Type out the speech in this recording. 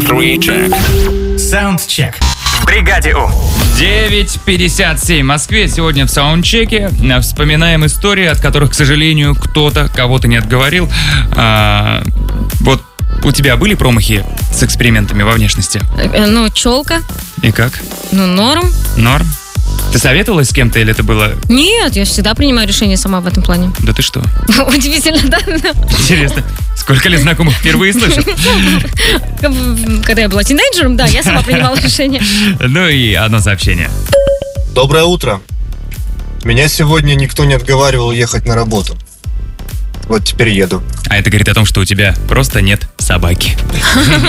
Саундчек. В бригаде У. 9:57 в Москве. Сегодня в саундчеке вспоминаем истории, от которых, к сожалению, кто-то кого-то не отговорил. Вот у тебя были промахи с экспериментами во внешности? Челка. И как? Норм. Норм? Ты советовалась с кем-то или это было... Нет, я всегда принимаю решения сама в этом плане. Да ты что? Удивительно, да? Интересно. Сколько лет знакомых впервые слышу? Когда я была тинейджером, да, я сама принимала решения. Ну и одно сообщение. Доброе утро. Меня сегодня никто не отговаривал ехать на работу. Вот теперь еду. А это говорит о том, что у тебя просто нет собаки.